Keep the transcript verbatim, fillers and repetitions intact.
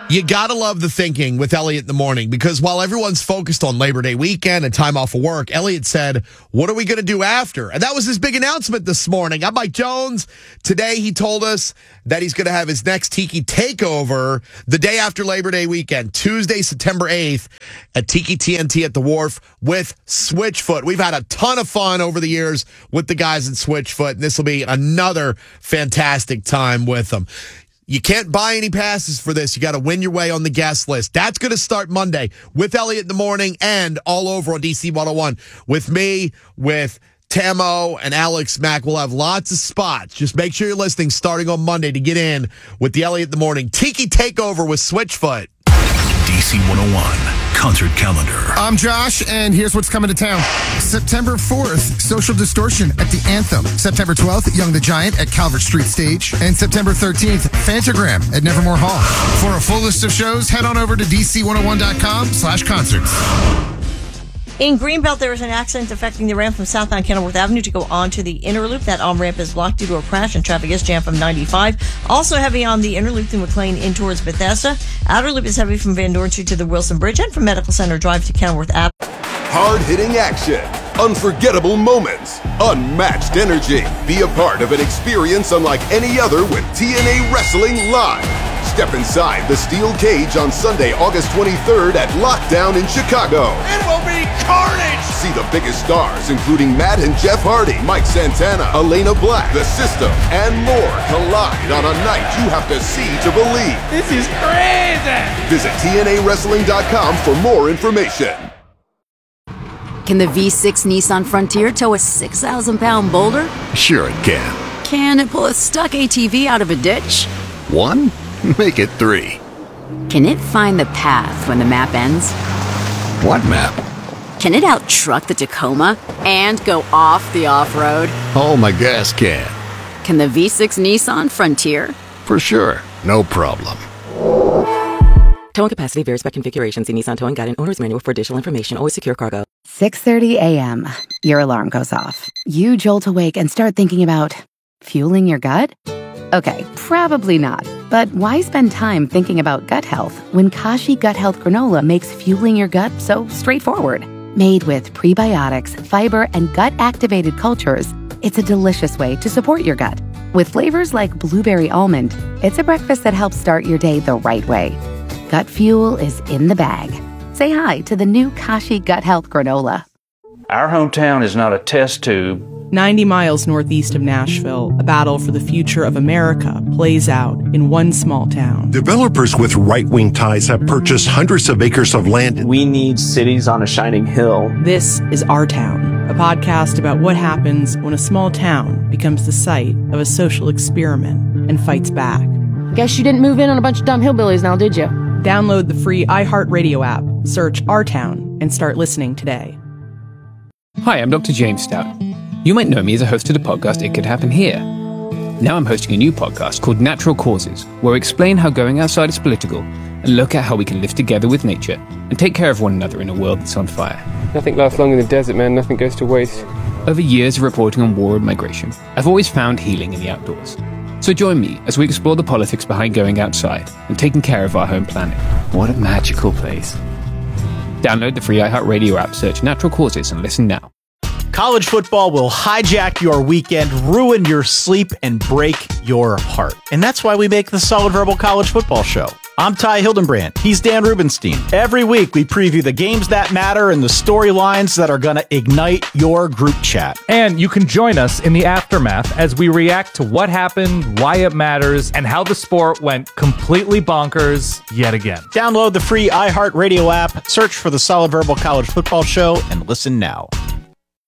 You gotta love the thinking with Elliot in the morning, because while everyone's focused on Labor Day weekend and time off of work, Elliot said, what are we going to do after? And that was his big announcement this morning. I'm Mike Jones. Today he told us that he's going to have his next Tiki Takeover the day after Labor Day weekend, Tuesday, September eighth at Tiki T N T at the Wharf with Switchfoot. We've had a ton of fun over the years with the guys at Switchfoot, and this will be another fantastic time with them. You can't buy any passes for this. You got to win your way on the guest list. That's going to start Monday with Elliot in the morning and all over on D C one oh one with me, with Tamo and Alex Mack. We'll have lots of spots. Just make sure you're listening starting on Monday to get in with the Elliot in the morning Tiki Takeover with Switchfoot. D C one oh one Concert Calendar. I'm Josh, and here's what's coming to town. September fourth, Social Distortion at the Anthem. September twelfth, Young the Giant at Calvert Street Stage. And September thirteenth, Fantagram at Nevermore Hall. For a full list of shows, head on over to D C one oh one dot com slash concerts. In Greenbelt, there is an accident affecting the ramp from southbound Kenilworth Avenue to go on to the inner loop. That on-ramp is blocked due to a crash, and traffic is jammed from ninety-five. Also heavy on the inner loop through McLean in towards Bethesda. Outer loop is heavy from Van Dorn Street to the Wilson Bridge and from Medical Center Drive to Kenilworth Avenue. Hard-hitting action, unforgettable moments, unmatched energy. Be a part of an experience unlike any other with T N A Wrestling Live. Step inside the steel cage on Sunday, August twenty-third at Lockdown in Chicago. It will be carnage! See the biggest stars, including Matt and Jeff Hardy, Mike Santana, Elena Black, The System, and more collide on a night you have to see to believe. This is crazy! Visit T N A wrestling dot com for more information. Can the V six Nissan Frontier tow a six thousand pound boulder? Sure it can. Can it pull a stuck A T V out of a ditch? One? Make it three. Can it find the path when the map ends? What map? Can it out-truck the Tacoma and go off the off-road? Oh, my gas can. Can the V six Nissan Frontier? For sure. No problem. Towing capacity varies by configuration. See Nissan Towing Guide and Owner's Manual for additional information. Always secure cargo. six thirty a.m. Your alarm goes off. You jolt awake and start thinking about fueling your gut? Okay, probably not. But why spend time thinking about gut health when Kashi Gut Health Granola makes fueling your gut so straightforward? Made with prebiotics, fiber, and gut-activated cultures, it's a delicious way to support your gut. With flavors like blueberry almond, it's a breakfast that helps start your day the right way. Gut fuel is in the bag. Say hi to the new Kashi Gut Health Granola. Our hometown is not a test tube. ninety miles northeast of Nashville, a battle for the future of America plays out in one small town. Developers with right-wing ties have purchased hundreds of acres of land. We need cities on a shining hill. This is Our Town, a podcast about what happens when a small town becomes the site of a social experiment and fights back. Guess you didn't move in on a bunch of dumb hillbillies now, did you? Download the free iHeartRadio app, search Our Town, and start listening today. Hi, I'm Doctor James Stout. You might know me as a host of the podcast It Could Happen Here. Now I'm hosting a new podcast called Natural Causes, where I explain how going outside is political and look at how we can live together with nature and take care of one another in a world that's on fire. Nothing lasts long in the desert, man. Nothing goes to waste. Over years of reporting on war and migration, I've always found healing in the outdoors. So join me as we explore the politics behind going outside and taking care of our home planet. What a magical place. Download the free iHeartRadio app, search Natural Causes, and listen now. College football will hijack your weekend, ruin your sleep, and break your heart. And that's why we make the Solid Verbal College Football Show. I'm Ty Hildenbrand. He's Dan Rubenstein. Every week, we preview the games that matter and the storylines that are going to ignite your group chat. And you can join us in the aftermath as we react to what happened, why it matters, and how the sport went completely bonkers yet again. Download the free iHeartRadio app, search for the Solid Verbal College Football Show, and listen now.